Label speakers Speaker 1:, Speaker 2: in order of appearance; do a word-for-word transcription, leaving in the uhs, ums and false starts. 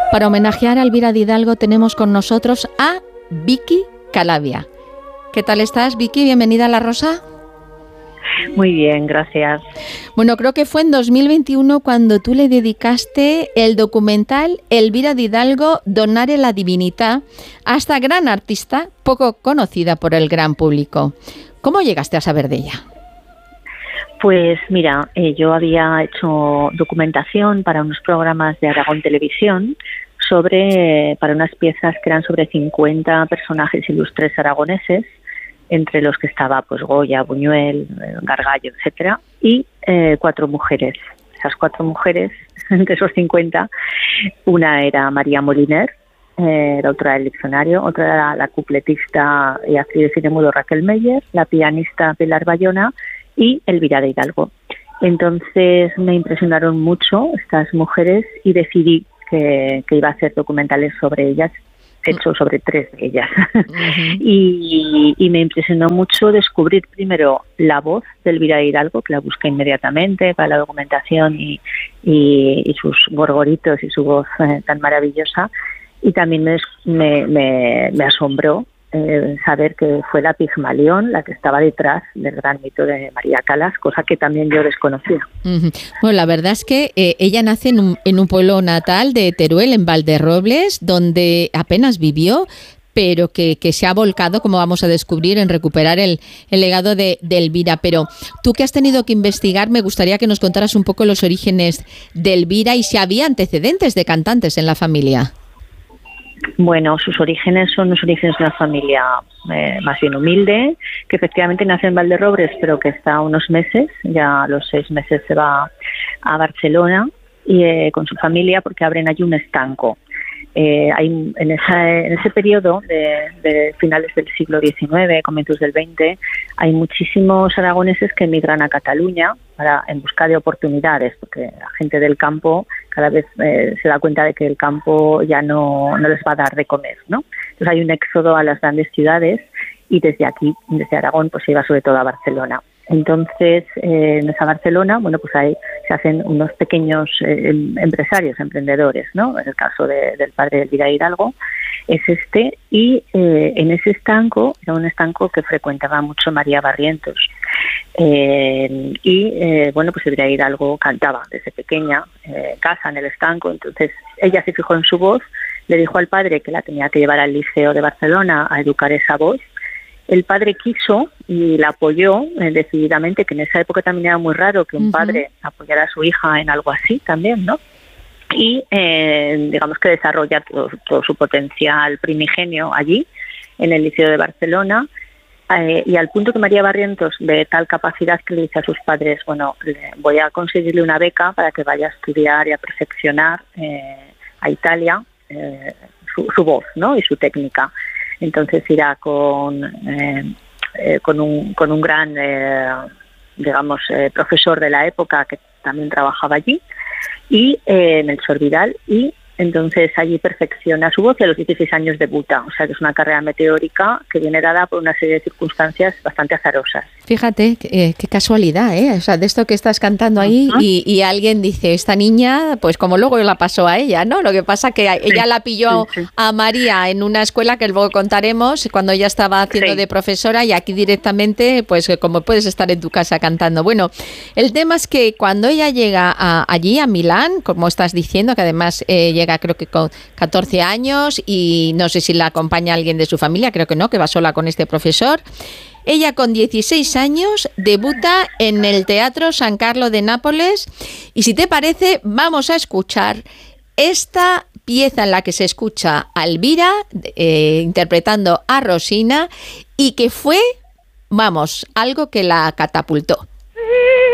Speaker 1: Para homenajear a Elvira de Hidalgo tenemos con nosotros a Vicky Calavia. ¿Qué tal estás, Vicky? Bienvenida a La Rosa.
Speaker 2: Muy bien, gracias.
Speaker 1: Bueno, creo que fue en dos mil veintiuno cuando tú le dedicaste el documental Elvira de Hidalgo, Donare la Divinità, a esta gran artista poco conocida por el gran público. ¿Cómo llegaste a saber de ella?
Speaker 2: Pues mira, eh, yo había hecho documentación para unos programas de Aragón Televisión sobre, para unas piezas que eran sobre cincuenta personajes ilustres aragoneses, entre los que estaba pues Goya, Buñuel, Gargallo, etcétera, y eh, cuatro mujeres. Esas cuatro mujeres, entre esos cincuenta, una era María Moliner, eh, la otra era el diccionario, otra era la cupletista y actriz de cine mudo Raquel Meyer, la pianista Pilar Bayona y Elvira de Hidalgo. Entonces me impresionaron mucho estas mujeres y decidí que, que iba a hacer documentales sobre ellas, hecho sobre tres de ellas. Uh-huh. y, y me impresionó mucho descubrir primero la voz de Elvira de Hidalgo, que la busqué inmediatamente para la documentación y, y, y sus gorgoritos y su voz eh, tan maravillosa, y también me, me, me, me asombró Eh, saber que fue la Pigmalión la que estaba detrás del gran mito de María Calas, cosa que también yo desconocía.
Speaker 1: Uh-huh. Bueno, la verdad es que eh, ella nace en un, en un pueblo natal de Teruel, en Valderrobles, donde apenas vivió, pero que, que se ha volcado, como vamos a descubrir, en recuperar el, el legado de, de Elvira. Pero tú que has tenido que investigar, me gustaría que nos contaras un poco los orígenes de Elvira y si había antecedentes de cantantes en la familia.
Speaker 2: Bueno, sus orígenes son los orígenes de una familia eh, más bien humilde, que efectivamente nace en Valderrobles, pero que está unos meses, ya a los seis meses se va a Barcelona y eh, con su familia porque abren allí un estanco. Eh, hay en, esa, en ese periodo de, de finales del siglo diecinueve, comienzos del veinte, hay muchísimos aragoneses que emigran a Cataluña para, en busca de oportunidades, porque la gente del campo cada vez eh, se da cuenta de que el campo ya no, no les va a dar de comer, ¿no? Entonces hay un éxodo a las grandes ciudades y desde aquí, desde Aragón, pues se iba sobre todo a Barcelona. Entonces, eh, en esa Barcelona, bueno, pues ahí se hacen unos pequeños eh, empresarios, emprendedores, ¿no? En el caso de, del padre de Elvira de Hidalgo, es este, y eh, en ese estanco, era un estanco que frecuentaba mucho María Barrientos. Eh, y, eh, bueno, pues Elvira de Hidalgo cantaba desde pequeña, eh, casa en el estanco, entonces ella se fijó en su voz, le dijo al padre que la tenía que llevar al Liceo de Barcelona a educar esa voz. El padre quiso y la apoyó eh, decididamente, que en esa época también era muy raro que un uh-huh. padre apoyara a su hija en algo así también, ¿no? Y eh, digamos que desarrolla todo, todo su potencial primigenio allí, en el Liceo de Barcelona, eh, y al punto que María Barrientos ve tal capacidad que le dice a sus padres, bueno, voy a conseguirle una beca para que vaya a estudiar y a perfeccionar eh, a Italia eh, su, su voz, ¿no? Y su técnica. Entonces irá con eh, eh, con un con un gran eh, digamos eh, profesor de la época que también trabajaba allí y eh, en el Sor Vidal, y entonces allí perfecciona su voz y a los dieciséis años debuta, o sea que es una carrera meteórica que viene dada por una serie de circunstancias bastante azarosas.
Speaker 1: Fíjate, eh, qué casualidad, ¿eh? O sea, de esto que estás cantando ahí uh-huh. y, y alguien dice, esta niña, pues como luego la pasó a ella, ¿no? Lo que pasa que ella sí, la pilló sí, sí. a María en una escuela que luego contaremos cuando ella estaba haciendo sí. de profesora, y aquí directamente, pues como puedes estar en tu casa cantando. Bueno, el tema es que cuando ella llega a, allí, a Milán, como estás diciendo, que además eh, llega creo que con catorce años y no sé si la acompaña alguien de su familia, creo que no, que va sola con este profesor. Ella con dieciséis años debuta en el Teatro San Carlo de Nápoles y si te parece vamos a escuchar esta pieza en la que se escucha a Elvira eh, interpretando a Rosina y que fue, vamos, algo que la catapultó.